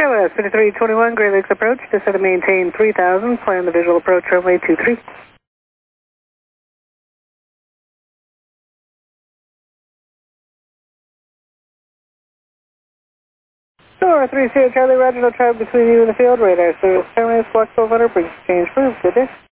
KLS 5321 Great Lakes approach, descend to maintain 3000, plan the visual approach runway 23. Sure, 3 Sierra Charlie, Roger, no traffic between you and the field, radar service terminus, Flux 1200, bridge change approved, good day.